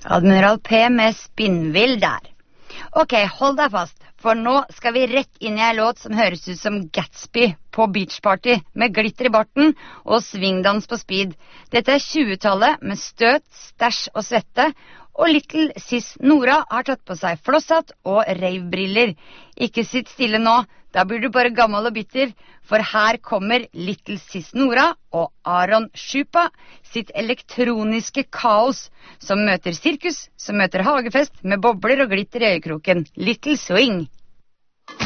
Admiral P med Spinnvill der. Ok, hold deg fast, for nå skal vi rett inn i en låt som høres ut som Gatsby på beachparty, med glitter i barten og svingdans på speed. Dette 20-tallet med støt, stæsj og svette, og Little Sis Nora har tatt på seg flosshatt og ravebriller. Ikke sitt stille nå, da blir du bare gammel og bitter, for her kommer Little Sis Nora og Aron Shupa sitt elektroniske kaos, som møter sirkus, som møter hagefest med bobler og glitter i øyekroken. Little Swing!